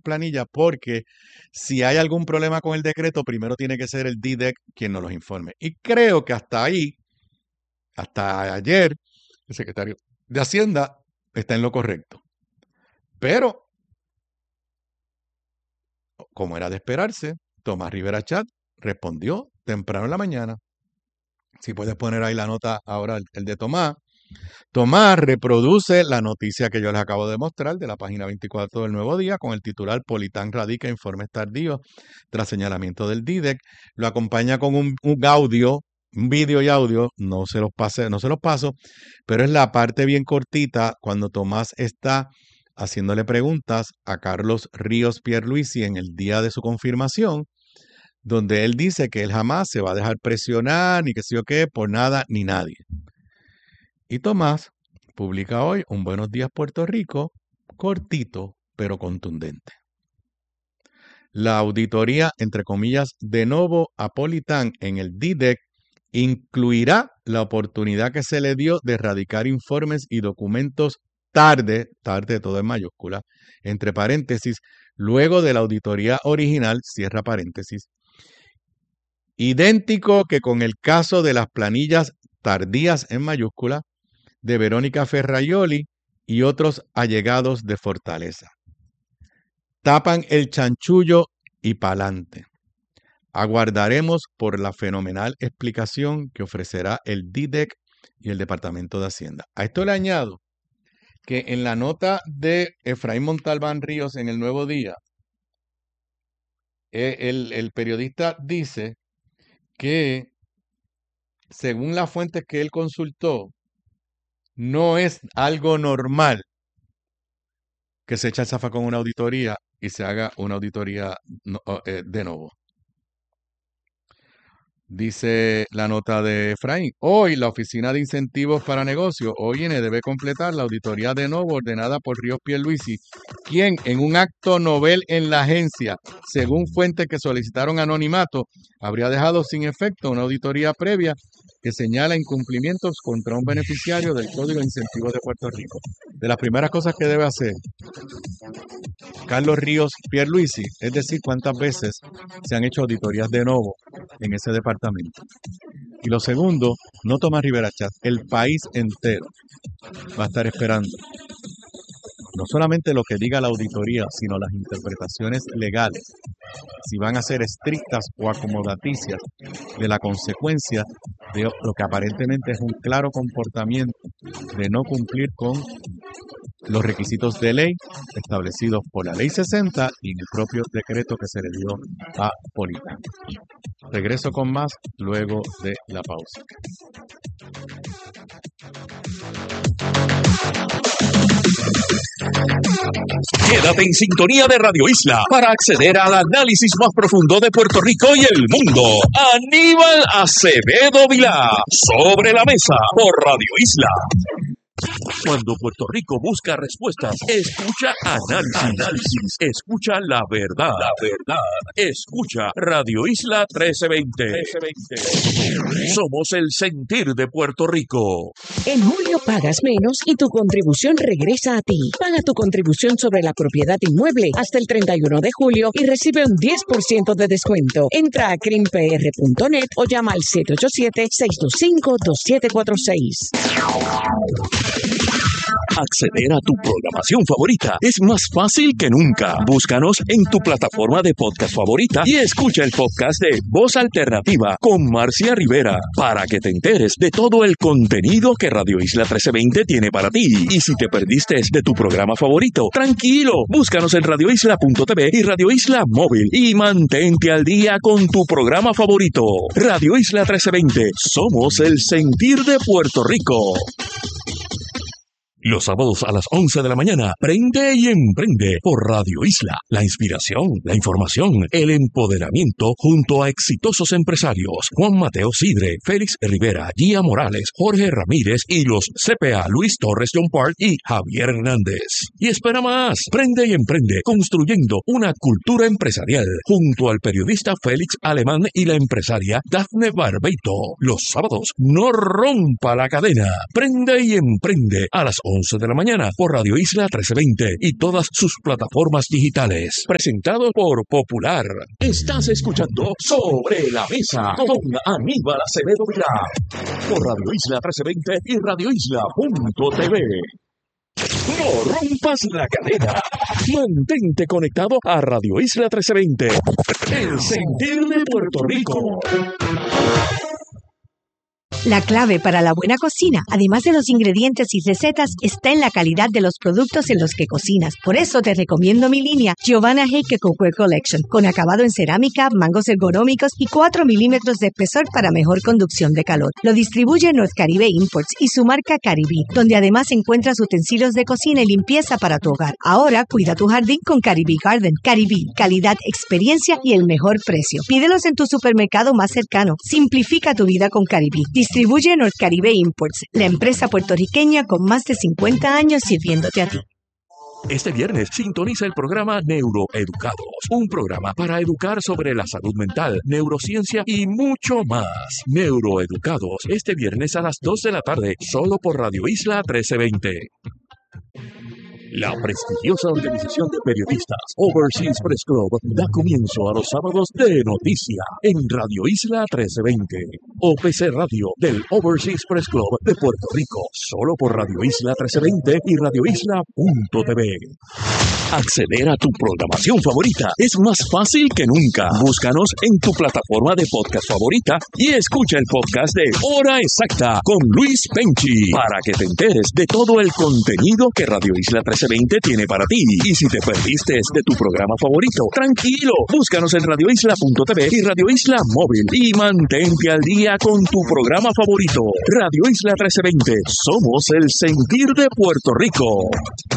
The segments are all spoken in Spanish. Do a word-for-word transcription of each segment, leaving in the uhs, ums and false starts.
planillas porque si hay algún problema con el decreto, primero tiene que ser el D D E C quien nos los informe. Y creo que hasta ahí, hasta ayer, el secretario de Hacienda está en lo correcto. Pero, como era de esperarse, Tomás Rivera Chat respondió temprano en la mañana. Si puedes poner ahí la nota ahora, el, el de Tomás. Tomás reproduce la noticia que yo les acabo de mostrar de la página veinticuatro del Nuevo Día con el titular Politán radica informes tardíos tras señalamiento del D D E C. Lo acompaña con un, un audio, un vídeo y audio, no se los pase, no se los paso, pero es la parte bien cortita cuando Tomás está haciéndole preguntas a Carlos Ríos Pierluisi en el día de su confirmación, donde él dice que él jamás se va a dejar presionar, ni que sé yo qué, por nada ni nadie. Y Tomás publica hoy un Buenos Días Puerto Rico, cortito pero contundente. La auditoría, entre comillas, de nuevo a Politán en el D D E C incluirá la oportunidad que se le dio de erradicar informes y documentos tarde, tarde todo en mayúscula, entre paréntesis, luego de la auditoría original, cierra paréntesis, idéntico que con el caso de las planillas tardías en mayúscula de Verónica Ferraioli y otros allegados de Fortaleza. Tapan el chanchullo y pa'lante. Aguardaremos por la fenomenal explicación que ofrecerá el D D E C y el Departamento de Hacienda. A esto le añado que en la nota de Efraín Montalbán Ríos en el Nuevo Día, el, el periodista dice que según las fuentes que él consultó, no es algo normal que se eche el zafacón una auditoría y se haga una auditoría no, eh, de nuevo. Dice la nota de Efraín, hoy la Oficina de Incentivos para Negocios, O I N, debe completar la auditoría de nuevo ordenada por Ríos Pierluisi, quien en un acto novel en la agencia, según fuentes que solicitaron anonimato, habría dejado sin efecto una auditoría previa que señala incumplimientos contra un beneficiario del Código de Incentivos de Puerto Rico. De las primeras cosas que debe hacer Carlos Ríos Pierluisi es decir cuántas veces se han hecho auditorías de nuevo en ese departamento. Y lo segundo, no Tomás Rivera Chat, el país entero va a estar esperando no solamente lo que diga la auditoría, sino las interpretaciones legales, si van a ser estrictas o acomodaticias de la consecuencia de lo que aparentemente es un claro comportamiento de no cumplir con los requisitos de ley establecidos por la Ley sesenta y en el propio decreto que se le dio a Politán. Regreso con más luego de la pausa. Quédate en sintonía de Radio Isla para acceder al análisis más profundo de Puerto Rico y el mundo. Aníbal Acevedo Vilá, Sobre la Mesa, por Radio Isla. Cuando Puerto Rico busca respuestas, escucha análisis, análisis, escucha la verdad, la verdad, escucha Radio Isla trece veinte. Somos el sentir de Puerto Rico. En julio pagas menos y tu contribución regresa a ti. Paga tu contribución sobre la propiedad inmueble hasta el treinta y uno de julio y recibe un diez por ciento de descuento. Entra a crim p r punto net o llama al siete ocho siete, seis dos cinco, dos siete cuatro seis. Acceder a tu programación favorita es más fácil que nunca. Búscanos en tu plataforma de podcast favorita y escucha el podcast de Voz Alternativa con Marcia Rivera para que te enteres de todo el contenido que Radio Isla trece veinte tiene para ti. Y si te perdiste de tu programa favorito, tranquilo, búscanos en radio isla punto t v y Radio Isla Móvil y mantente al día con tu programa favorito. Radio Isla trece veinte, somos el sentir de Puerto Rico. Los sábados a las once de la mañana, Prende y Emprende por Radio Isla. La inspiración, la información, el empoderamiento junto a exitosos empresarios. Juan Mateo Sidre, Félix Rivera, Gia Morales, Jorge Ramírez y los C P A Luis Torres John Park y Javier Hernández. Y espera más, Prende y Emprende, construyendo una cultura empresarial junto al periodista Félix Alemán y la empresaria Dafne Barbeito. Los sábados, no rompa la cadena. Prende y Emprende a las once de la mañana por Radio Isla trece veinte y todas sus plataformas digitales. Presentado por Popular. Estás escuchando Sobre la Mesa con Aníbal Acevedo Vilá por Radio Isla trece veinte y radio isla punto t v. No rompas la cadena. Mantente conectado a Radio Isla trece veinte. El sentir de Puerto Rico. La clave para la buena cocina, además de los ingredientes y recetas, está en la calidad de los productos en los que cocinas. Por eso te recomiendo mi línea Giovanna Heike Cookware Collection, con acabado en cerámica, mangos ergonómicos y cuatro milímetros de espesor para mejor conducción de calor. Lo distribuye North Caribe Imports y su marca Caribbean, donde además encuentras utensilios de cocina y limpieza para tu hogar. Ahora cuida tu jardín con Caribbean Garden. Caribbean, calidad, experiencia y el mejor precio. Pídelos en tu supermercado más cercano. Simplifica tu vida con Caribbean. Distribuye North Caribe Imports, la empresa puertorriqueña con más de cincuenta años sirviéndote a ti. Este viernes sintoniza el programa Neuroeducados, un programa para educar sobre la salud mental, neurociencia y mucho más. Neuroeducados, este viernes a las dos de la tarde, solo por Radio Isla trece veinte. La prestigiosa organización de periodistas Overseas Press Club da comienzo a los sábados de noticia en Radio Isla trece veinte. O P C Radio del Overseas Press Club de Puerto Rico, solo por Radio Isla trece veinte y radio isla punto t v. Acceder a tu programación favorita es más fácil que nunca. Búscanos en tu plataforma de podcast favorita y escucha el podcast de Hora Exacta con Luis Penchi para que te enteres de todo el contenido que Radio Isla trece veinte tiene para ti. Y si te perdiste de tu programa favorito, tranquilo, búscanos en radio isla punto t v y Radio Isla Móvil y mantente al día con tu programa favorito. Radio Isla trece veinte, somos el sentir de Puerto Rico.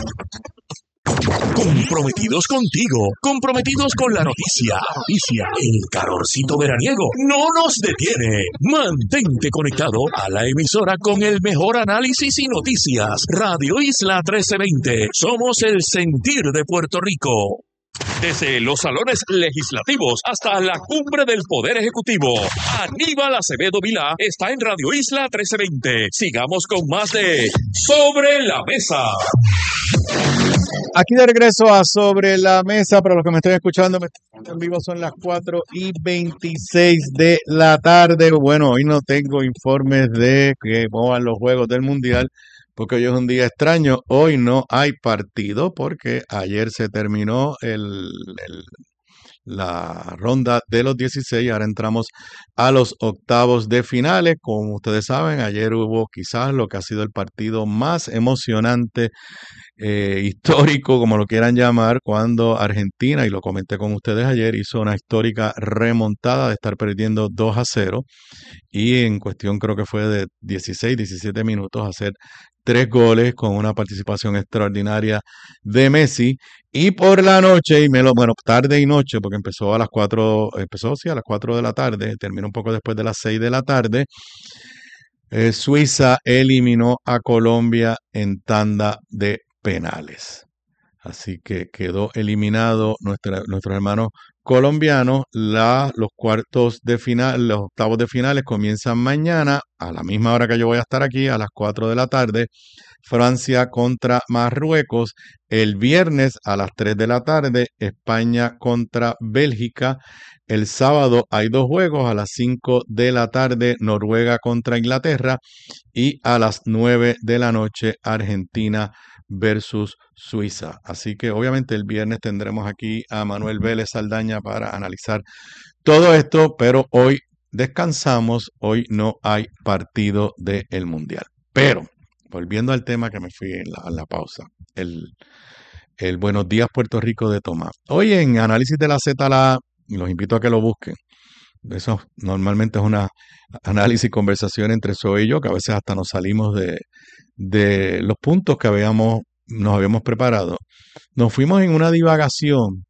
Comprometidos contigo, comprometidos con la noticia. Noticia, el calorcito veraniego no nos detiene. Mantente conectado a la emisora con el mejor análisis y noticias. Radio Isla trece veinte, somos el sentir de Puerto Rico. Desde los salones legislativos hasta la cumbre del Poder Ejecutivo, Aníbal Acevedo Vilá está en Radio Isla trece veinte. Sigamos con más de Sobre la Mesa. Aquí de regreso a Sobre la Mesa, para los que me estén escuchando en vivo son las cuatro y veintiséis de la tarde. Bueno, hoy no tengo informes de que cómo van los juegos del Mundial, porque hoy es un día extraño. Hoy no hay partido porque ayer se terminó el, el, la ronda de los dieciséis. Ahora entramos a los octavos de finales. Como ustedes saben, ayer hubo quizás lo que ha sido el partido más emocionante, eh, histórico, como lo quieran llamar, cuando Argentina, y lo comenté con ustedes ayer, hizo una histórica remontada de estar perdiendo dos a cero y en cuestión creo que fue de dieciséis, diecisiete minutos hacer tres goles con una participación extraordinaria de Messi. Y por la noche, y me lo, bueno, tarde y noche, porque empezó a las cuatro, empezó sí a las cuatro de la tarde, terminó un poco después de las seis de la tarde. Eh, Suiza eliminó a Colombia en tanda de penales. Así que quedó eliminado nuestra, nuestros hermanos colombianos. La, los cuartos de final, los octavos de finales comienzan mañana a la misma hora que yo voy a estar aquí, a las cuatro de la tarde. Francia contra Marruecos. El viernes a las tres de la tarde, España contra Bélgica. El sábado hay dos juegos, a las cinco de la tarde, Noruega contra Inglaterra. Y a las nueve de la noche, Argentina versus Suiza. Así que obviamente el viernes tendremos aquí a Manuel Vélez Saldaña para analizar todo esto, pero hoy descansamos, hoy no hay partido del Mundial. Pero, volviendo al tema que me fui en la, en la pausa, el, el Buenos Días Puerto Rico de Tomás. Hoy en Análisis de la Z, la, y los invito a que lo busquen. Eso normalmente es una análisis y conversación entre Zoe y yo, que a veces hasta nos salimos de, de los puntos que habíamos, nos habíamos preparado. Nos fuimos en una divagación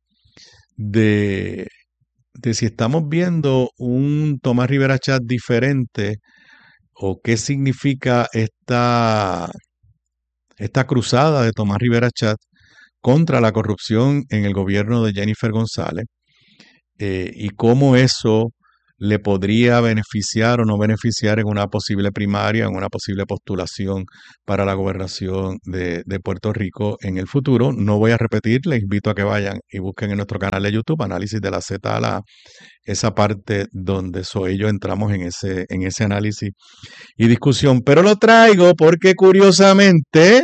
de, de si estamos viendo un Tomás Rivera Chat diferente o qué significa esta, esta cruzada de Tomás Rivera Chat contra la corrupción en el gobierno de Jennifer González, eh, y cómo eso le podría beneficiar o no beneficiar en una posible primaria, en una posible postulación para la gobernación de, de Puerto Rico en el futuro. No voy a repetir, les invito a que vayan y busquen en nuestro canal de YouTube, Análisis de la Z a la A, esa parte donde soy yo entramos en ese, en ese análisis y discusión. Pero lo traigo porque curiosamente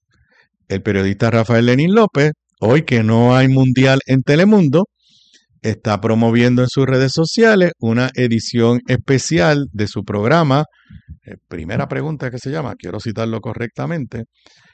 el periodista Rafael Lenín López, hoy que no hay mundial en Telemundo, está promoviendo en sus redes sociales una edición especial de su programa, eh, Primera Pregunta que se llama, quiero citarlo correctamente,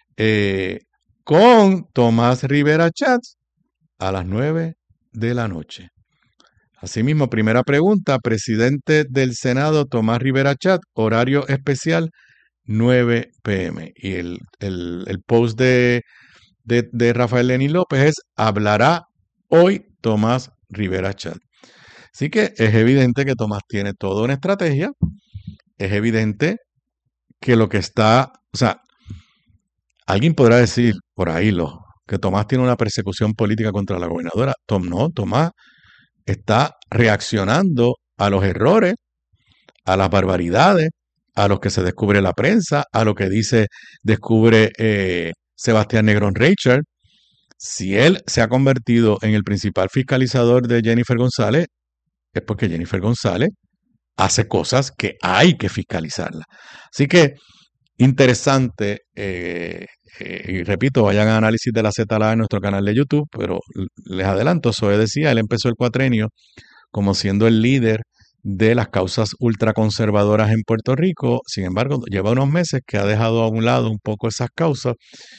eh, con Tomás Rivera Chats a las nueve de la noche. Asimismo, Primera Pregunta, presidente del Senado Tomás Rivera Chats, horario especial nueve pe eme. Y el, el, el post de, de, de Rafael Lenín López es, hablará hoy Tomás Rivera Chats. Así que es evidente que Tomás tiene toda una estrategia, es evidente que lo que está, o sea, alguien podrá decir por ahí lo, que Tomás tiene una persecución política contra la gobernadora. Tom, no, Tomás está reaccionando a los errores, a las barbaridades, a los que se descubre la prensa, a lo que dice, descubre eh, Sebastián Negrón Reichard. Si él se ha convertido en el principal fiscalizador de Jennifer González, es porque Jennifer González hace cosas que hay que fiscalizarla. Así que, interesante, eh, eh, y repito, vayan a Análisis de la Z a la A en nuestro canal de YouTube, pero les adelanto, Zoe decía, él empezó el cuatrenio como siendo el líder de las causas ultraconservadoras en Puerto Rico. Sin embargo, lleva unos meses que ha dejado a un lado un poco esas causas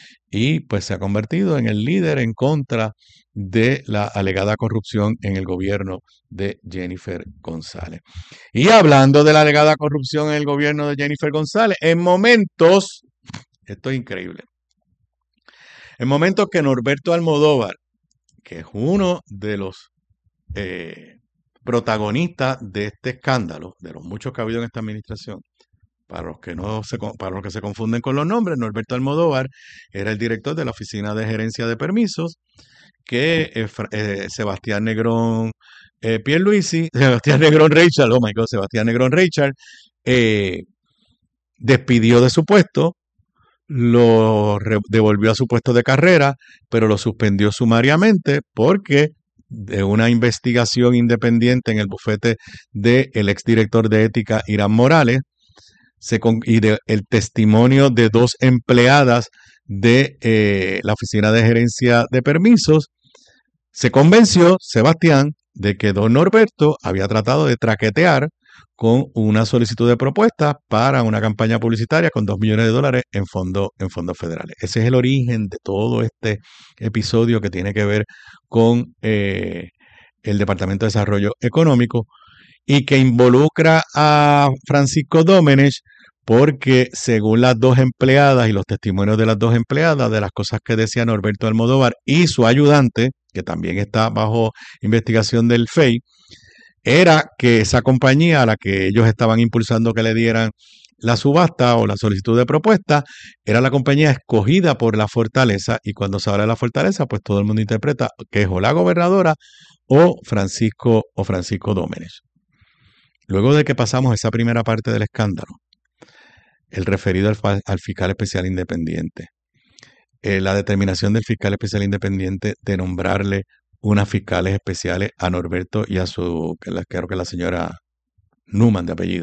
y pues se ha convertido en el líder en contra de la alegada corrupción en el gobierno de Jennifer González. Y hablando de la alegada corrupción en el gobierno de Jennifer González, en momentos, esto es increíble, en momentos que Norberto Almodóvar, que es uno de los eh, protagonistas de este escándalo, de los muchos que ha habido en esta administración, para los que no se, para los que se confunden con los nombres, Norberto Almodóvar era el director de la Oficina de Gerencia de Permisos, que eh, eh, Sebastián Negrón eh, Pierluisi, Sebastián Negrón Reichard, oh my God, Sebastián Negrón Reichard, eh, despidió de su puesto, lo devolvió a su puesto de carrera, pero lo suspendió sumariamente porque de una investigación independiente en el bufete del exdirector de ética Irán Morales se con, y de, el testimonio de dos empleadas de eh, la Oficina de Gerencia de Permisos, se convenció Sebastián de que don Norberto había tratado de traquetear con una solicitud de propuesta para una campaña publicitaria con dos millones de dólares en, fondo, en fondos federales. Ese es el origen de todo este episodio que tiene que ver con eh, el Departamento de Desarrollo Económico y que involucra a Francisco Domenech porque según las dos empleadas y los testimonios de las dos empleadas de las cosas que decía Norberto Almodóvar y su ayudante, que también está bajo investigación del F E I, era que esa compañía a la que ellos estaban impulsando que le dieran la subasta o la solicitud de propuesta, era la compañía escogida por la Fortaleza, y cuando se habla de la Fortaleza, pues todo el mundo interpreta que es o la gobernadora o Francisco o Francisco Domenech. Luego de que pasamos esa primera parte del escándalo, el referido al, al fiscal especial independiente, eh, la determinación del fiscal especial independiente de nombrarle unas fiscales especiales a Norberto y a su, que la, creo que la señora Newman de apellido.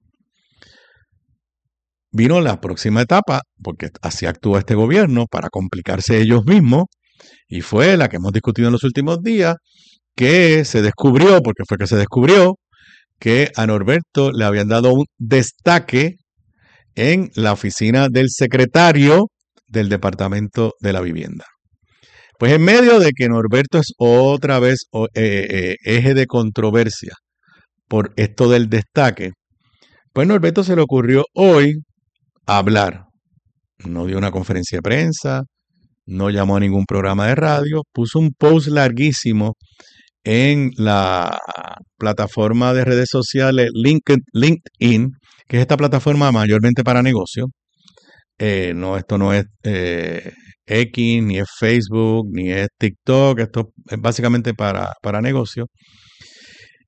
Vino la próxima etapa, porque así actúa este gobierno para complicarse ellos mismos, y fue la que hemos discutido en los últimos días, que se descubrió, porque fue que se descubrió, que a Norberto le habían dado un destaque en la oficina del secretario del Departamento de la Vivienda. Pues en medio de que Norberto es otra vez eh, eh, eje de controversia por esto del destaque, pues Norberto se le ocurrió hoy hablar. No dio una conferencia de prensa, no llamó a ningún programa de radio, puso un post larguísimo en la plataforma de redes sociales LinkedIn, que es esta plataforma mayormente para negocios. Eh, no, esto no es eh, X, ni es Facebook, ni es TikTok, esto es básicamente para, para negocios.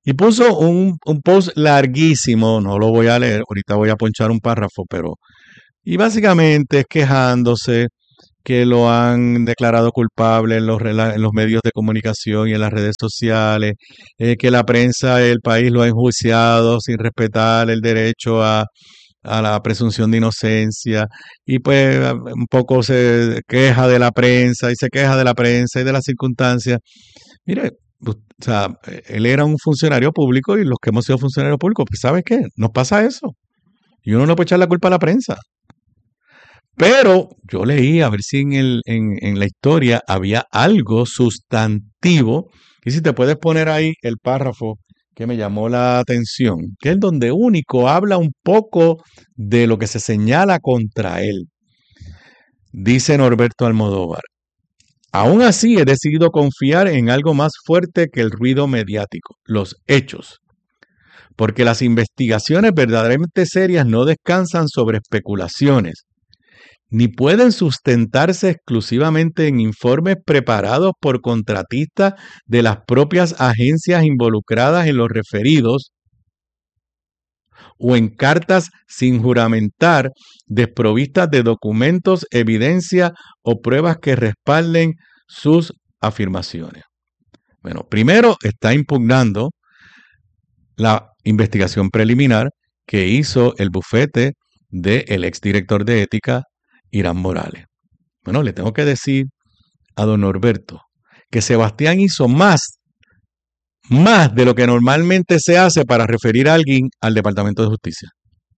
Y puso un, un post larguísimo, no lo voy a leer, ahorita voy a ponchar un párrafo, pero... Y básicamente es quejándose que lo han declarado culpable en los, en los medios de comunicación y en las redes sociales, eh, que la prensa del país lo ha enjuiciado sin respetar el derecho a, a la presunción de inocencia, y pues un poco se queja de la prensa y se queja de la prensa y de las circunstancias. Mire, o sea, él era un funcionario público y los que hemos sido funcionarios públicos, pues ¿sabes qué? Nos pasa eso. Y uno no puede echar la culpa a la prensa. Pero yo leí a ver si en, el, en, en la historia había algo sustantivo. Y si te puedes poner ahí el párrafo que me llamó la atención, que es donde único habla un poco de lo que se señala contra él. Dice Norberto Almodóvar: aún así he decidido confiar en algo más fuerte que el ruido mediático, los hechos. Porque las investigaciones verdaderamente serias no descansan sobre especulaciones, ni pueden sustentarse exclusivamente en informes preparados por contratistas de las propias agencias involucradas en los referidos, o en cartas sin juramentar, desprovistas de documentos, evidencia o pruebas que respalden sus afirmaciones. Bueno, primero está impugnando la investigación preliminar que hizo el bufete del exdirector de ética, Irán Morales. Bueno, le tengo que decir a don Norberto que Sebastián hizo más, más de lo que normalmente se hace para referir a alguien al Departamento de Justicia.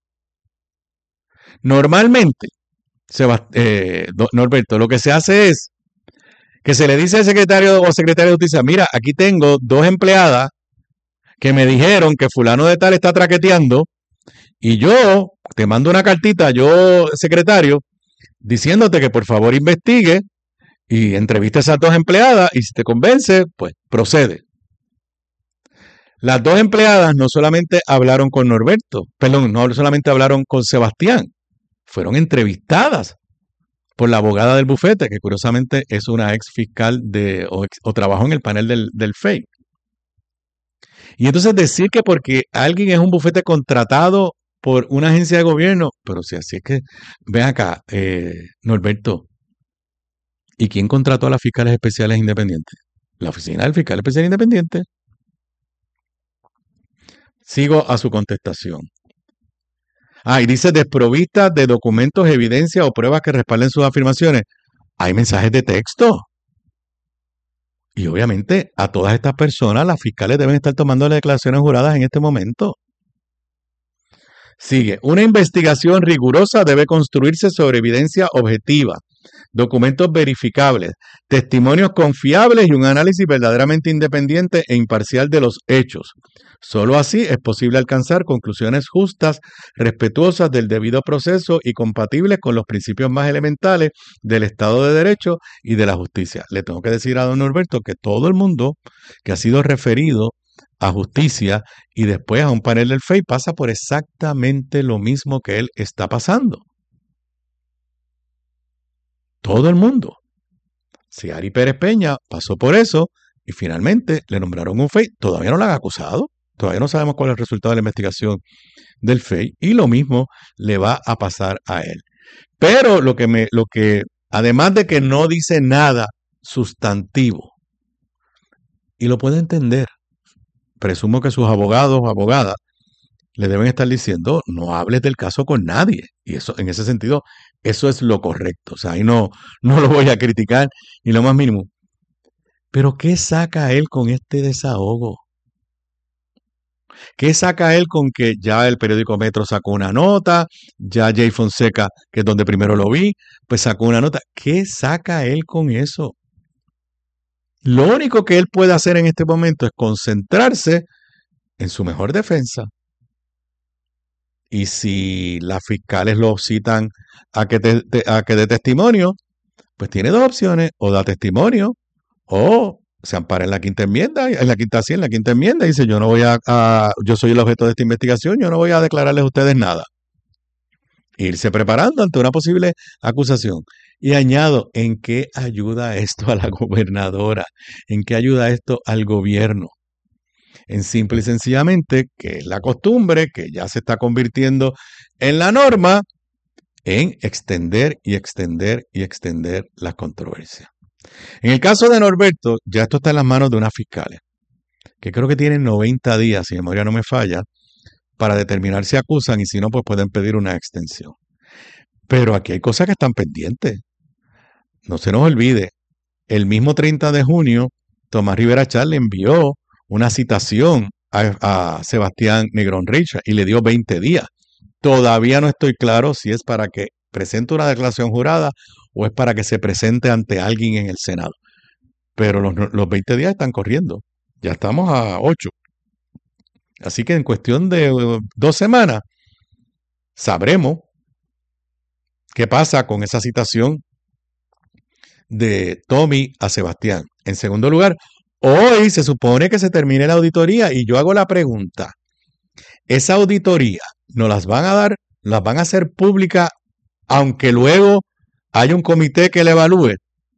Normalmente, Sebast- eh, Norberto, lo que se hace es que se le dice al secretario o secretaria de Justicia: mira, aquí tengo dos empleadas que me dijeron que fulano de tal está traqueteando, y yo te mando una cartita, yo, secretario, diciéndote que por favor investigue y entreviste a esas dos empleadas, y si te convence, pues procede. Las dos empleadas no solamente hablaron con Norberto, perdón, no solamente hablaron con Sebastián, fueron entrevistadas por la abogada del bufete, que curiosamente es una ex fiscal de, o, ex, o trabajó en el panel del, del F E I. Y entonces decir que porque alguien es un bufete contratado por una agencia de gobierno, pero si así es que, ven acá, eh, Norberto, ¿y quién contrató a las fiscales especiales independientes? La oficina del fiscal especial independiente. Sigo a su contestación. Ah, y dice: desprovista de documentos, evidencia o pruebas que respalden sus afirmaciones. Hay mensajes de texto. Y obviamente a todas estas personas, las fiscales deben estar tomando las declaraciones juradas en este momento. Sigue: una investigación rigurosa debe construirse sobre evidencia objetiva, documentos verificables, testimonios confiables y un análisis verdaderamente independiente e imparcial de los hechos. Solo así es posible alcanzar conclusiones justas, respetuosas del debido proceso y compatibles con los principios más elementales del Estado de Derecho y de la justicia. Le tengo que decir a don Norberto que todo el mundo que ha sido referido a justicia y después a un panel del F E I pasa por exactamente lo mismo que él está pasando. Todo el mundo. Ciari Pérez Peña pasó por eso y finalmente le nombraron un F E I. Todavía no lo han acusado. Todavía no sabemos cuál es el resultado de la investigación del F E I. Y lo mismo le va a pasar a él. Pero lo que me, lo que, además de que no dice nada sustantivo, y lo puede entender, presumo que sus abogados o abogadas le deben estar diciendo: no hables del caso con nadie. Y eso, en ese sentido, eso es lo correcto. O sea, ahí no, no lo voy a criticar ni lo más mínimo. Pero ¿qué saca él con este desahogo? ¿Qué saca él con que ya el periódico Metro sacó una nota, ya Jay Fonseca, que es donde primero lo vi, pues sacó una nota? ¿Qué saca él con eso? Lo único que él puede hacer en este momento es concentrarse en su mejor defensa. Y si las fiscales lo citan a que, te, te, a que dé testimonio, pues tiene dos opciones: o da testimonio, o se ampara en la quinta enmienda, en la quinta sí, en la quinta enmienda, y dice: yo no voy a, a, yo soy el objeto de esta investigación, yo no voy a declararles a ustedes nada. Irse preparando ante una posible acusación. Y añado, ¿en qué ayuda esto a la gobernadora? ¿En qué ayuda esto al gobierno? En simple y sencillamente, que es la costumbre, que ya se está convirtiendo en la norma, en extender y extender y extender las controversias. En el caso de Norberto, ya esto está en las manos de unas fiscales, que creo que tienen noventa días, si mi memoria no me falla, para determinar si acusan y si no, pues pueden pedir una extensión. Pero aquí hay cosas que están pendientes. No se nos olvide, el mismo treinta de junio, Tomás Rivera Chat le envió una citación a, a Sebastián Negrón Richa y le dio veinte días. Todavía no estoy claro si es para que presente una declaración jurada o es para que se presente ante alguien en el Senado. Pero los, los veinte días están corriendo. Ya estamos a ocho. Así que en cuestión de uh, dos semanas sabremos qué pasa con esa citación de Tommy a Sebastián. En segundo lugar, hoy se supone que se termine la auditoría y yo hago la pregunta. ¿Esa auditoría nos las van a dar, las van a hacer pública aunque luego haya un comité que la evalúe?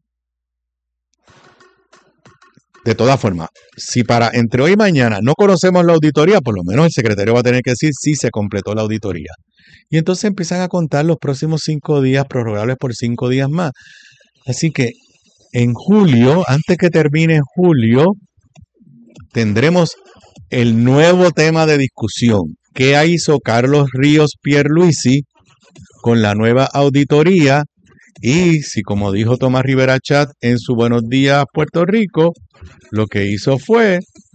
De todas formas, si para entre hoy y mañana no conocemos la auditoría, por lo menos el secretario va a tener que decir si se completó la auditoría. Y entonces empiezan a contar los próximos cinco días, prorrogables por cinco días más. Así que en julio, antes que termine julio, tendremos el nuevo tema de discusión. ¿Qué hizo Carlos Ríos Pierluisi con la nueva auditoría? Y si, como dijo Tomás Rivera Chat en su Buenos Días Puerto Rico, lo que hizo fue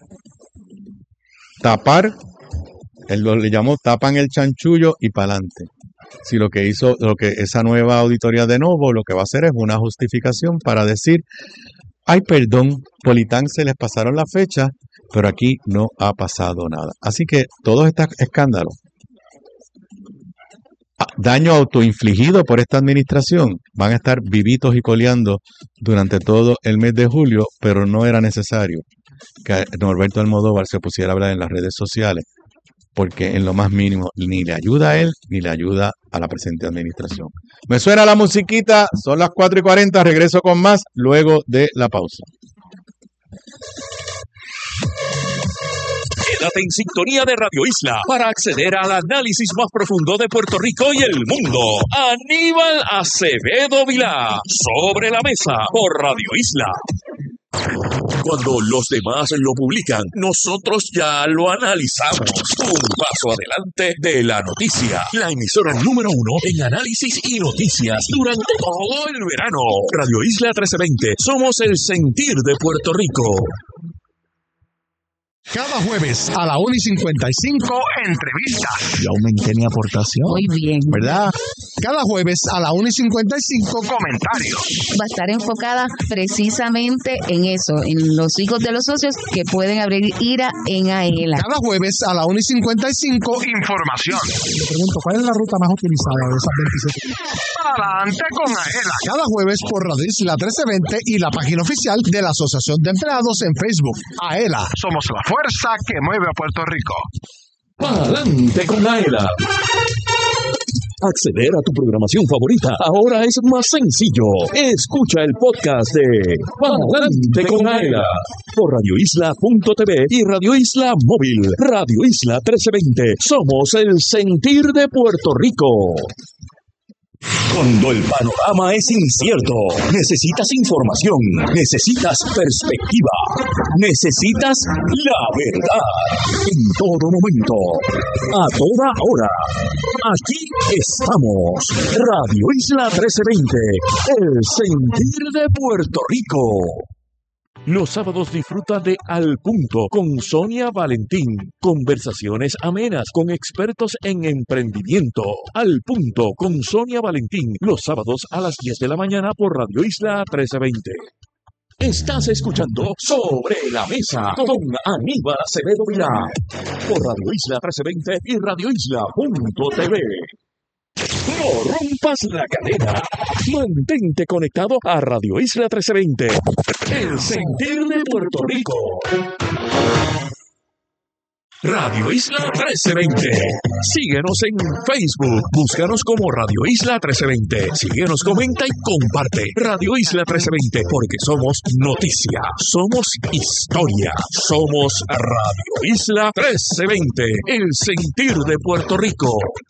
tapar, él lo le llamó tapan el chanchullo y pa'lante. Si lo que hizo, lo que esa nueva auditoría de nuevo, lo que va a hacer es una justificación para decir, ay, perdón, Politán se les pasaron las fechas, pero aquí no ha pasado nada. Así que todos estos escándalos, daño autoinfligido por esta administración, van a estar vivitos y coleando durante todo el mes de julio, pero no era necesario que Norberto Almodóvar se pusiera a hablar en las redes sociales, porque en lo más mínimo ni le ayuda a él ni le ayuda a la presente administración. Me suena la musiquita, son las cuatro y cuarenta, regreso con más luego de la pausa. Quédate en sintonía de Radio Isla para acceder al análisis más profundo de Puerto Rico y el mundo. Aníbal Acevedo Vilá, Sobre la Mesa, por Radio Isla. Cuando los demás lo publican, nosotros ya lo analizamos. Un paso adelante de la noticia. La emisora número uno en análisis y noticias durante todo el verano. Radio Isla trece veinte. Somos el sentir de Puerto Rico. Cada jueves a la una y cincuenta y cinco, entrevistas. Yo aumenté mi aportación. Muy bien. ¿Verdad? Cada jueves a la una y cincuenta y cinco, comentarios. Va a estar enfocada precisamente en eso, en los hijos de los socios que pueden abrir ira en AELA. Cada jueves a la una y cincuenta y cinco, información. Le pregunto, ¿cuál es la ruta más utilizada de esas veintisiete? Adelante con AELA. Cada jueves por Radio Isla trece veinte y la página oficial de la Asociación de Empleados en Facebook. AELA. Somos la fuerza que mueve a Puerto Rico. Adelante con AELA. Acceder a tu programación favorita ahora es más sencillo. Escucha el podcast de Adelante con AELA por radio isla punto t v y Radio Isla Móvil. Radio Isla trece veinte. Somos el sentir de Puerto Rico. Cuando el panorama es incierto, necesitas información, necesitas perspectiva, necesitas la verdad. En todo momento, a toda hora. Aquí estamos. Radio Isla trece veinte, el sentir de Puerto Rico. Los sábados disfruta de Al Punto con Sonia Valentín. Conversaciones amenas con expertos en emprendimiento. Al Punto con Sonia Valentín. Los sábados a las diez de la mañana por Radio Isla trece veinte. Estás escuchando Sobre la Mesa con Aníbal Acevedo Vilá por Radio Isla trece veinte y radio isla punto t v. No rompas la cadena. Mantente conectado a Radio Isla trece veinte. El sentir de Puerto Rico. Radio Isla trece veinte. Síguenos en Facebook. Búscanos como Radio Isla trece veinte. Síguenos, comenta y comparte. Radio Isla trece veinte, porque somos noticia, somos historia, somos Radio Isla trece veinte, el sentir de Puerto Rico.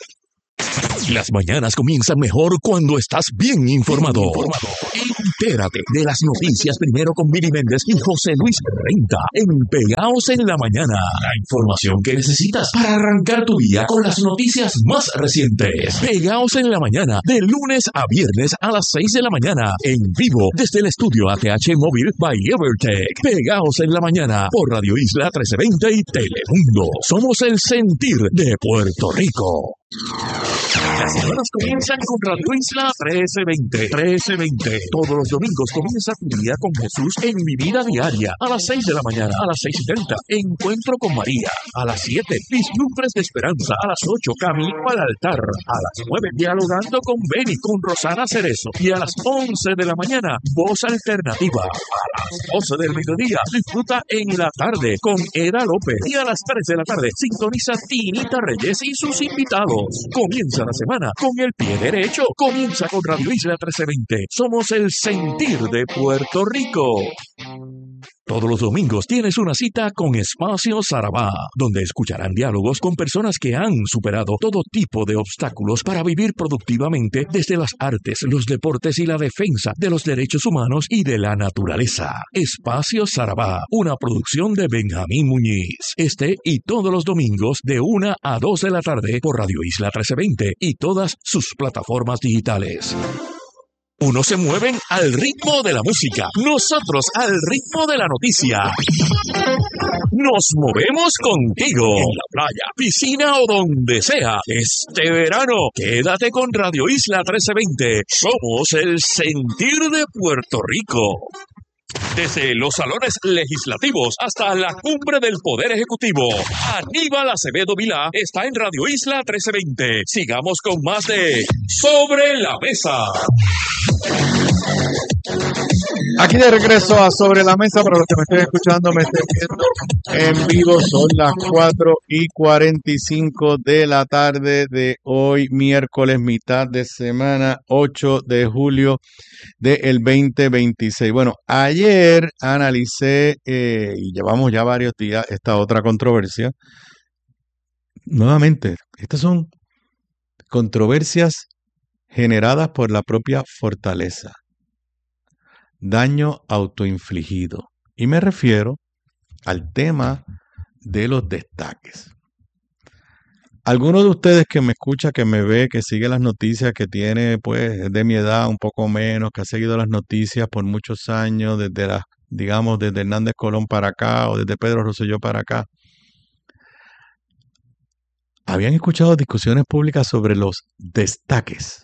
Las mañanas comienzan mejor cuando estás bien informado. Entérate de las noticias primero con Billy Méndez y José Luis Renta en Pegaos en la Mañana. La información que necesitas para arrancar tu día con las noticias más recientes. Pegaos en la Mañana, de lunes a viernes a las seis de la mañana, en vivo desde el estudio A T H Móvil by Evertech. Pegaos en la Mañana por Radio Isla trece veinte y Telemundo. Somos el sentir de Puerto Rico. Las semanas comienzan con Radio Isla trece veinte. trece veinte. Todos los domingos comienza tu día con Jesús en Mi Vida Diaria. A las seis de la mañana, a las seis y treinta, Encuentro con María. A las siete, Vislumbres de Esperanza. A las ocho, Camino al Altar. A las nueve, Dialogando con Beni, con Rosana Cerezo. Y a las once de la mañana, Voz Alternativa. A las doce del mediodía, disfruta En la Tarde con Eda López. Y a las tres de la tarde, sintoniza Tinita Reyes y sus invitados. Comienza la semana con el pie derecho. Comienza con Radio Isla trece veinte. Somos el sentir de Puerto Rico. Todos los domingos tienes una cita con Espacio Sarabá, donde escucharán diálogos con personas que han superado todo tipo de obstáculos para vivir productivamente desde las artes, los deportes y la defensa de los derechos humanos y de la naturaleza. Espacio Sarabá, una producción de Benjamín Muñiz. Este y todos los domingos de una a dos de la tarde por Radio Isla trece veinte y todas sus plataformas digitales. Unos se mueven al ritmo de la música, nosotros al ritmo de la noticia. Nos movemos contigo, en la playa, piscina o donde sea. Este verano, quédate con Radio Isla trece veinte. Somos el sentir de Puerto Rico. Desde los salones legislativos hasta la cumbre del Poder Ejecutivo, Aníbal Acevedo Vilá está en Radio Isla trece veinte. Sigamos con más de Sobre la Mesa. Aquí de regreso a Sobre la Mesa, para los que me estén escuchando, me estén viendo en vivo, son las cuatro y cuarenta y cinco de la tarde de hoy, miércoles, mitad de semana, ocho de julio del veinte veintiséis. Bueno, ayer analicé, eh, y llevamos ya varios días, esta otra controversia. Nuevamente, estas son controversias generadas por la propia Fortaleza. Daño autoinfligido. Y me refiero al tema de los destaques. Algunos de ustedes que me escucha, que me ve, que sigue las noticias, que tiene, pues, de mi edad, un poco menos, que ha seguido las noticias por muchos años, desde las, digamos, desde Hernández Colón para acá, o desde Pedro Rosselló para acá, habían escuchado discusiones públicas sobre los destaques.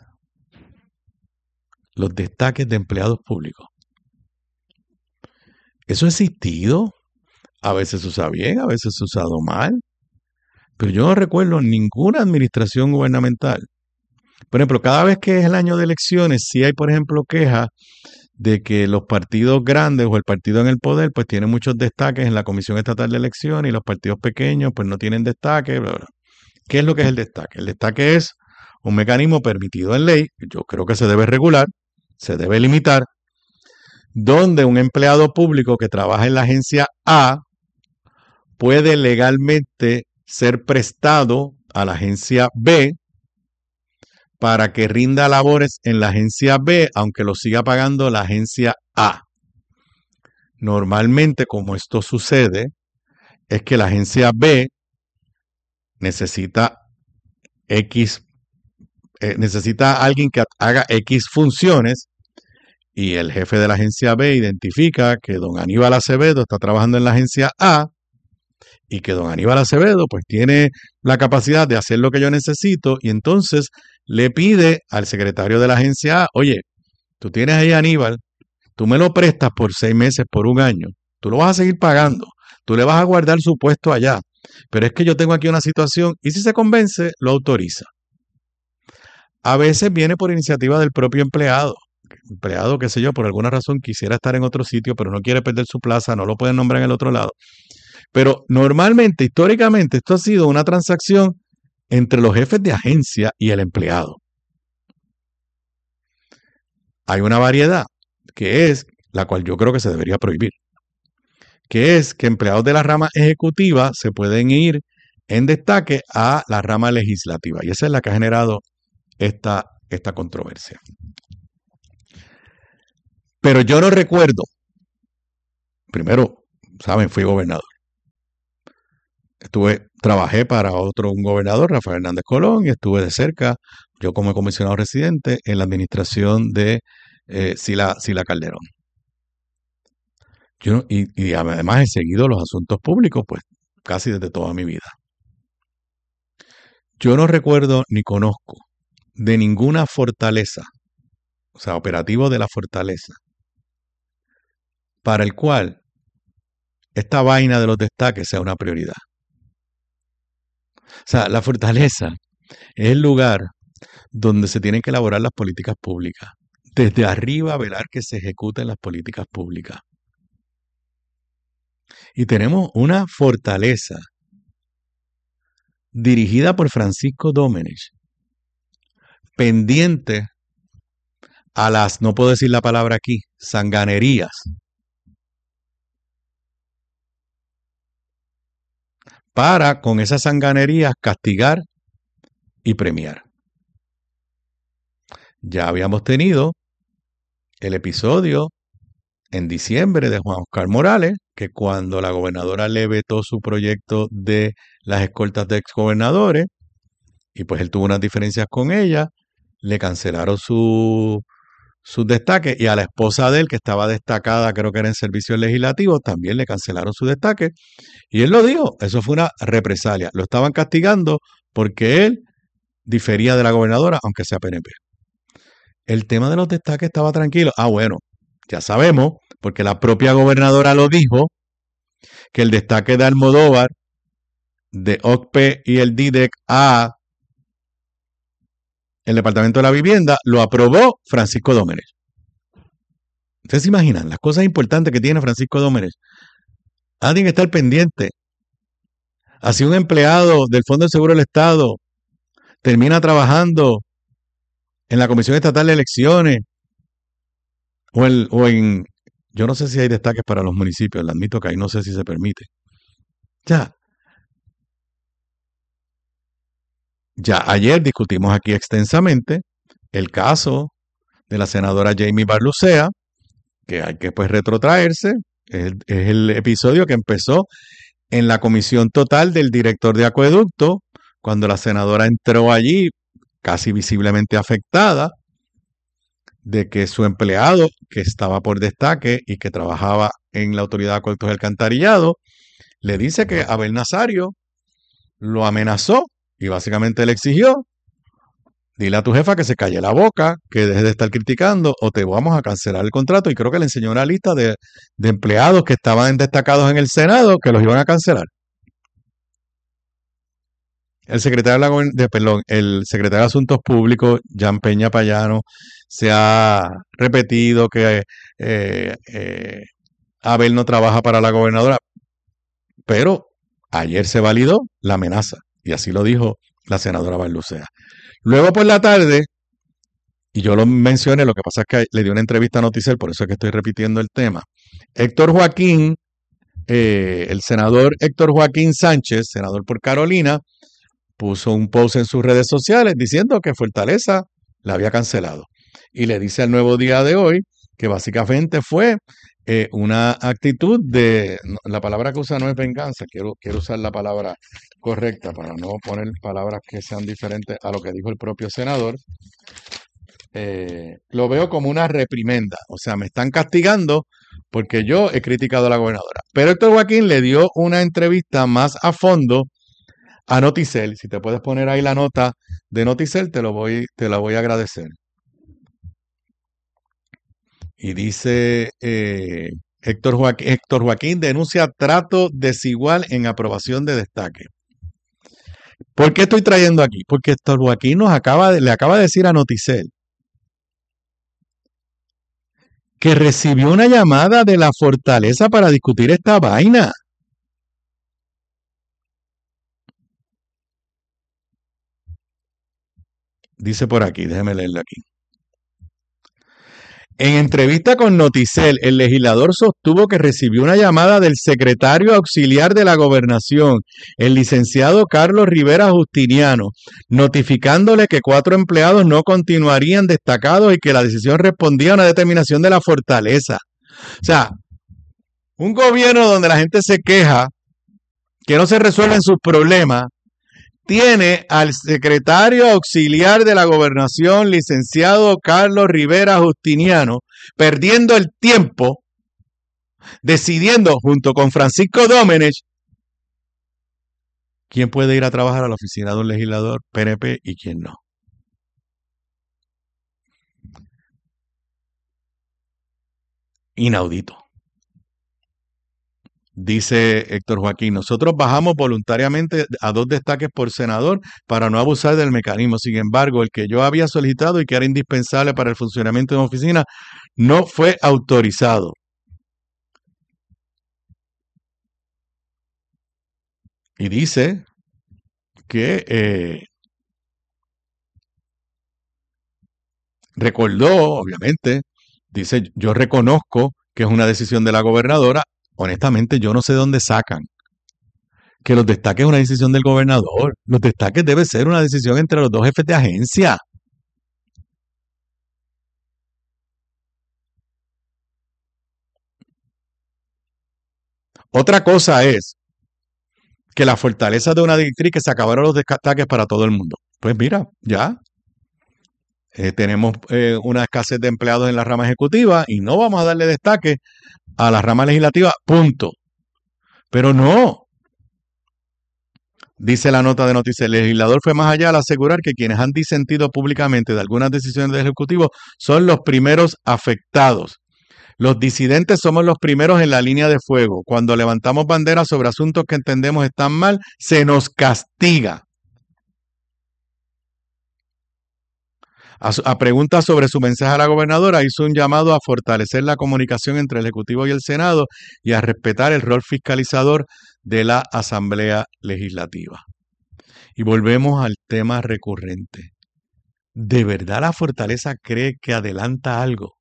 Los destaques de empleados públicos. Eso ha existido. A veces se usa bien, a veces se ha usado mal. Pero yo no recuerdo ninguna administración gubernamental. Por ejemplo, cada vez que es el año de elecciones, sí hay, por ejemplo, quejas de que los partidos grandes o el partido en el poder, pues tienen muchos destaques en la Comisión Estatal de Elecciones y los partidos pequeños, pues no tienen destaque. Bla, bla. ¿Qué es lo que es el destaque? El destaque es un mecanismo permitido en ley, yo creo que se debe regular, se debe limitar, donde un empleado público que trabaja en la agencia A puede legalmente ser prestado a la agencia B para que rinda labores en la agencia B, aunque lo siga pagando la agencia A. Normalmente, como esto sucede, es que la agencia B necesita X, eh, necesita a alguien que haga X funciones, y el jefe de la agencia B identifica que don Aníbal Acevedo está trabajando en la agencia A y que don Aníbal Acevedo pues tiene la capacidad de hacer lo que yo necesito, y entonces le pide al secretario de la agencia A, oye, tú tienes ahí a Aníbal, tú me lo prestas por seis meses, por un año, tú lo vas a seguir pagando, tú le vas a guardar su puesto allá, pero es que yo tengo aquí una situación, y si se convence, lo autoriza. A veces viene por iniciativa del propio empleado. empleado, qué sé yo, por alguna razón quisiera estar en otro sitio, pero no quiere perder su plaza, no lo pueden nombrar en el otro lado. Pero normalmente, históricamente, esto ha sido una transacción entre los jefes de agencia y el empleado. Hay una variedad que es la cual yo creo que se debería prohibir, que es que empleados de la rama ejecutiva se pueden ir en destaque a la rama legislativa. Y esa es la que ha generado esta, esta controversia. Pero yo no recuerdo, primero, saben, fui gobernador. Estuve, trabajé para otro un gobernador, Rafael Hernández Colón, y estuve de cerca, yo como comisionado residente, en la administración de eh, Sila, Sila Calderón. Yo, y, y además he seguido los asuntos públicos, pues casi desde toda mi vida. Yo no recuerdo ni conozco de ninguna fortaleza, o sea, operativo de la fortaleza, para el cual esta vaina de los destaques sea una prioridad. O sea, la fortaleza es el lugar donde se tienen que elaborar las políticas públicas. Desde arriba velar que se ejecuten las políticas públicas. Y tenemos una fortaleza dirigida por Francisco Domenech, pendiente a las, no puedo decir la palabra aquí, sanganerías. Para con esas sanganerías castigar y premiar. Ya habíamos tenido el episodio en diciembre de Juan Oscar Morales, que cuando la gobernadora le vetó su proyecto de las escoltas de exgobernadores, y pues él tuvo unas diferencias con ella, le cancelaron su, sus destaques, y a la esposa de él, que estaba destacada, creo que era en servicios legislativos, también le cancelaron su destaque, y él lo dijo, eso fue una represalia, lo estaban castigando porque él difería de la gobernadora, aunque sea P N P. El tema de los destaques estaba tranquilo. Ah, bueno, ya sabemos, porque la propia gobernadora lo dijo, que el destaque de Almodóvar, de O C P E y el D I D E C a el Departamento de la Vivienda, lo aprobó Francisco Domenech. ¿Ustedes se imaginan las cosas importantes que tiene Francisco Domenech? Ah, tiene que estar pendiente. Así un empleado del Fondo de Seguro del Estado termina trabajando en la Comisión Estatal de Elecciones o, el, o en, yo no sé si hay destaques para los municipios, le admito que ahí no sé si se permite. Ya. Ya ayer discutimos aquí extensamente el caso de la senadora Jamie Barlucea, que hay que pues retrotraerse. Es, es el episodio que empezó en la comisión total del director de acueducto, cuando la senadora entró allí casi visiblemente afectada de que su empleado, que estaba por destaque y que trabajaba en la Autoridad de Acueductos y Alcantarillado, le dice que Abel Nazario lo amenazó y básicamente le exigió: dile a tu jefa que se calle la boca, que deje de estar criticando o te vamos a cancelar el contrato. Y creo que le enseñó una lista de, de empleados que estaban destacados en el Senado que los iban a cancelar. El secretario de, la, de, perdón, el secretario de Asuntos Públicos, Jan Peña Payano, se ha repetido que eh, eh, Abel no trabaja para la gobernadora, pero ayer se validó la amenaza y así lo dijo la senadora Barlucea. Luego por la tarde, y yo lo mencioné, lo que pasa es que le di una entrevista a Noticel, por eso es que estoy repitiendo el tema. Héctor Joaquín, eh, el senador Héctor Joaquín Sánchez, senador por Carolina, puso un post en sus redes sociales diciendo que Fortaleza la había cancelado. Y le dice al Nuevo Día de hoy que básicamente fue eh, una actitud de, no, la palabra que usa no es venganza, quiero, quiero usar la palabra correcta para no poner palabras que sean diferentes a lo que dijo el propio senador. Eh, lo veo como una reprimenda, o sea, me están castigando porque yo he criticado a la gobernadora. Pero Héctor Joaquín le dio una entrevista más a fondo a Noticel. Si te puedes poner ahí la nota de Noticel, te lo voy, te la voy a agradecer. Y dice eh, Héctor Joaquín, Héctor Joaquín denuncia trato desigual en aprobación de destaque. ¿Por qué estoy trayendo aquí? Porque Héctor Joaquín nos acaba de, le acaba de decir a Noticel que recibió una llamada de la Fortaleza para discutir esta vaina. Dice por aquí, déjeme leerlo aquí. En entrevista con Noticel, el legislador sostuvo que recibió una llamada del secretario auxiliar de la Gobernación, el licenciado Carlos Rivera Justiniano, notificándole que cuatro empleados no continuarían destacados y que la decisión respondía a una determinación de la fortaleza. O sea, un gobierno donde la gente se queja que no se resuelven sus problemas, tiene al secretario auxiliar de la Gobernación, licenciado Carlos Rivera Justiniano, perdiendo el tiempo, decidiendo junto con Francisco Domenech quién puede ir a trabajar a la oficina de un legislador P N P y quién no. Inaudito. Dice Héctor Joaquín, nosotros bajamos voluntariamente a dos destaques por senador para no abusar del mecanismo. Sin embargo, el que yo había solicitado y que era indispensable para el funcionamiento de una oficina no fue autorizado. Y dice que eh, recordó, obviamente, dice, yo reconozco que es una decisión de la gobernadora. Honestamente, yo no sé dónde sacan que los destaques es una decisión del gobernador. Los destaques debe ser una decisión entre los dos jefes de agencia. Otra cosa es que la fortaleza de una directriz que se acabaron los destaques para todo el mundo. Pues mira, ya eh, tenemos eh, una escasez de empleados en la rama ejecutiva y no vamos a darle destaque a la rama legislativa, punto. Pero no. Dice la nota de noticias, el legislador fue más allá al asegurar que quienes han disentido públicamente de algunas decisiones del Ejecutivo son los primeros afectados. Los disidentes somos los primeros en la línea de fuego. Cuando levantamos banderas sobre asuntos que entendemos están mal, se nos castiga. A, a preguntas sobre su mensaje a la gobernadora, hizo un llamado a fortalecer la comunicación entre el Ejecutivo y el Senado y a respetar el rol fiscalizador de la Asamblea Legislativa. Y volvemos al tema recurrente. ¿De verdad la fortaleza cree que adelanta algo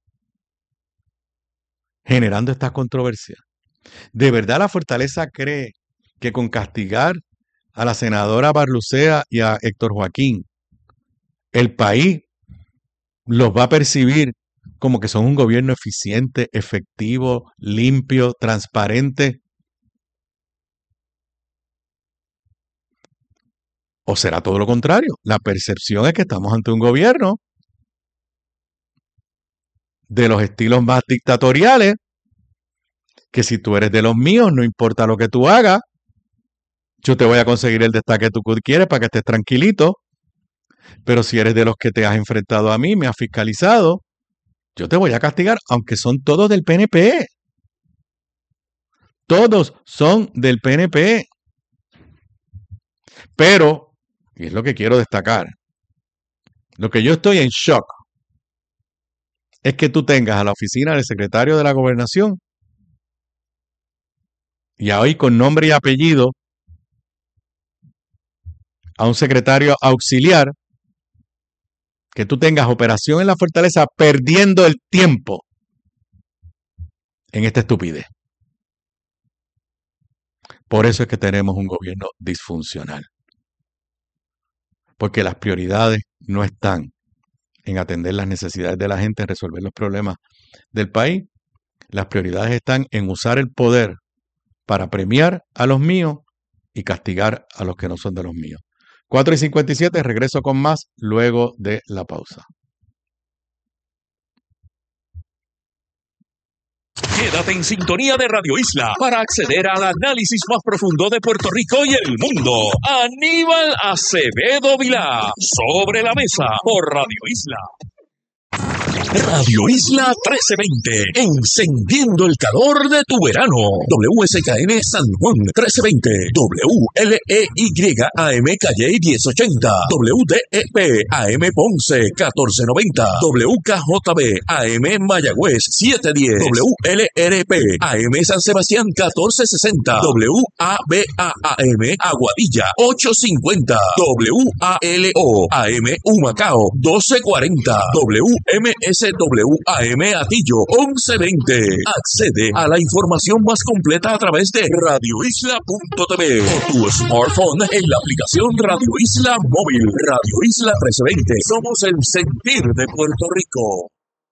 generando estas controversias? ¿De verdad la fortaleza cree que con castigar a la senadora Barlucea y a Héctor Joaquín, el país los va a percibir como que son un gobierno eficiente, efectivo, limpio, transparente? ¿O será todo lo contrario? La percepción es que estamos ante un gobierno de los estilos más dictatoriales, que si tú eres de los míos, no importa lo que tú hagas, yo te voy a conseguir el destaque que tú quieres para que estés tranquilito, pero si eres de los que te has enfrentado a mí, me has fiscalizado, yo te voy a castigar, aunque son todos del P N P. Todos son del P N P. Pero, y es lo que quiero destacar, lo que yo estoy en shock es que tú tengas a la oficina del secretario de la Gobernación y hoy con nombre y apellido a un secretario auxiliar, que tú tengas operación en la fortaleza perdiendo el tiempo en esta estupidez. Por eso es que tenemos un gobierno disfuncional. Porque las prioridades no están en atender las necesidades de la gente, en resolver los problemas del país. Las prioridades están en usar el poder para premiar a los míos y castigar a los que no son de los míos. cuatro y cincuenta y siete, regreso con más luego de la pausa. Quédate en sintonía de Radio Isla para acceder al análisis más profundo de Puerto Rico y el mundo. Aníbal Acevedo Vilá, Sobre la Mesa, por Radio Isla. Radio Isla trece veinte, encendiendo el calor de tu verano. W S K N San Juan trece veinte, W L E Y A M Calle diez ochenta, W D E P A M Ponce catorce noventa, W K J B A M Mayagüez siete diez, W L R P A M San Sebastián catorce sesenta, W A B A A M Aguadilla ocho cincuenta, W A L O A M Humacao doce cuarenta, W M S W A M Atillo once veinte. Accede a la información más completa a través de radio isla punto t v o tu smartphone en la aplicación Radio Isla Móvil. Radio Isla trece veinte. Somos el sentir de Puerto Rico.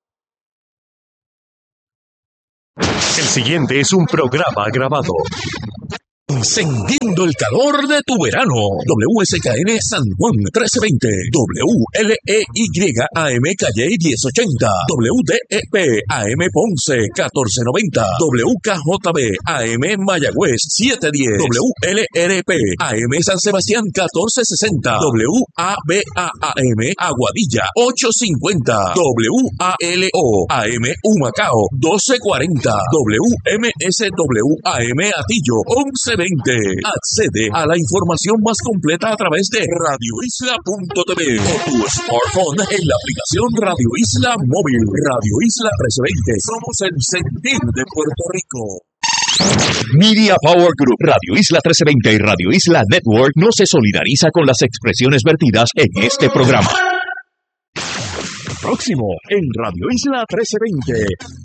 El siguiente es un programa grabado. Encendiendo el calor de tu verano. W S K N San Juan trece veinte, W L E Y A M Calle diez ochenta, W D E P A M Ponce catorce noventa, W K J B A M Mayagüez siete diez, W L R P A M San Sebastián catorce sesenta, W A B A A M Aguadilla ocho cincuenta, W A L O A M Humacao doce cuarenta, W M S W A M Atillo once veinte. Accede a la información más completa a través de radio isla punto t v o tu smartphone en la aplicación Radio Isla Móvil. Radio Isla trece veinte. Somos el sentir de Puerto Rico. Media Power Group, Radio Isla trece veinte y Radio Isla Network no se solidariza con las expresiones vertidas en este programa. Próximo en Radio Isla trece veinte.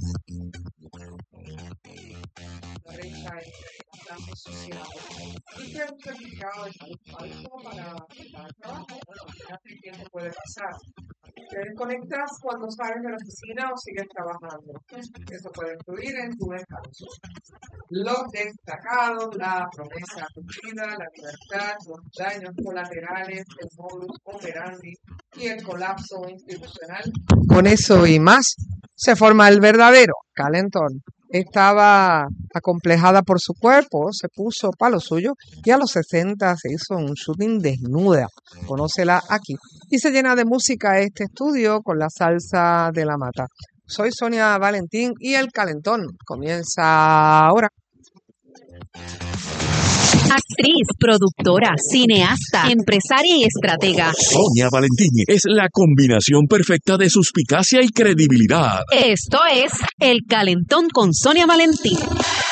¿Qué puede pasar? Te desconectas cuando sales de la oficina o sigues trabajando. Eso puede influir en tu descanso. Los destacados, la promesa cumplida, la libertad, los daños colaterales, el modus operandi y el colapso institucional. Con eso y más, se forma el verdadero calentón. Estaba acomplejada por su cuerpo, se puso para lo suyo y a los sesenta se hizo un shooting desnuda. Conócela aquí. Y se llena de música este estudio con la salsa de la mata. Soy Sonia Valentín y el calentón comienza ahora. Actriz, productora, cineasta, empresaria y estratega. Sonia Valentín es la combinación perfecta de suspicacia y credibilidad. Esto es El Calentón con Sonia Valentín.